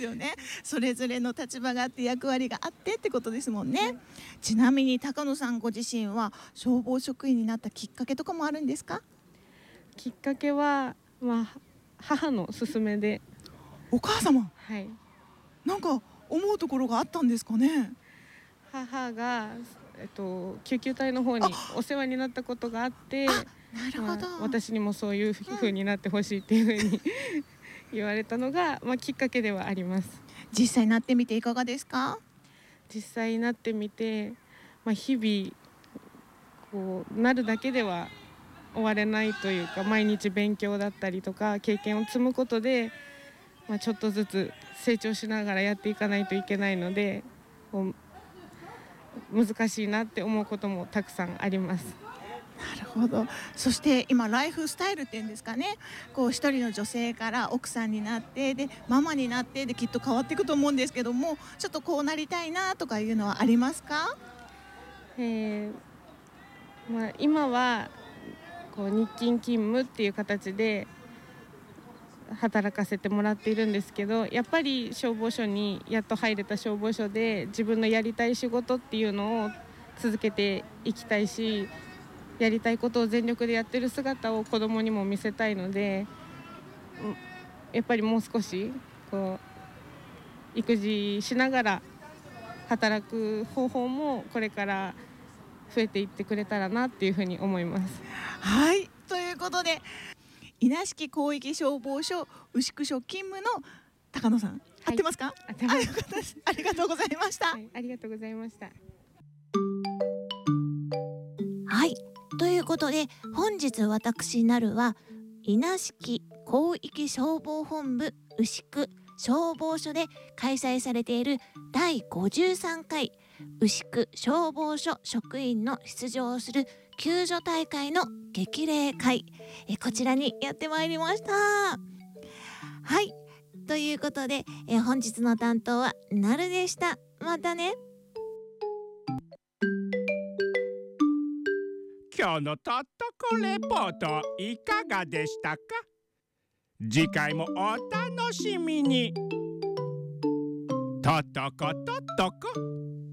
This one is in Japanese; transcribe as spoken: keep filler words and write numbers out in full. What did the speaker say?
ですよね。それぞれの立場があって役割があってってことですもんね。ちなみに高野さんご自身は消防職員になったきっかけとかもあるんですか？ きっかけは、まあ、母の勧めで。 お母様、 はい、 なんか思うところがあったんですかね。 母が、えっと、救急隊の方にお世話になったことがあって、 なるほど、 まあ、私にもそういう風になってほしいっていう風に言われたのが、まあ、きっかけではあります。 実際になってみていかがですか？ 実際になってみて、まあ、日々こうなるだけでは終われないというか、毎日勉強だったりとか経験を積むことで、まあ、ちょっとずつ成長しながらやっていかないといけないので、こう難しいなって思うこともたくさんあります。 なるほど。そして今ライフスタイルっていうんですかね、こう一人の女性から奥さんになってでママになってできっと変わっていくと思うんですけども、ちょっとこうなりたいなとかいうのはありますか？ えーまあ、今はこう日勤勤務っていう形で働かせてもらっているんですけど、やっぱり消防署にやっと入れた消防署で自分のやりたい仕事っていうのを続けていきたいし、やりたいことを全力でやってる姿を子どもにも見せたいので、やっぱりもう少しこう育児しながら働く方法もこれから増えていってくれたらなっていうふうに思います。 はい、ということで稲敷広域消防署牛久署勤務の高野さん、はい、合ってますか？ 合ってます。 あ、よかったです。ありがとうございました。 はい、ありがとうございました。 はい、ということで本日私なるは稲敷広域消防本部牛久消防署で開催されているだいごじゅうさんかい牛久消防署職員の出場する救助大会の激励会、えこちらにやってまいりました。はい、ということでえ本日の担当はなるでした。またね。 今日のとっとこレポートいかがでしたか？次回もお楽しみに。とっとことっとこ。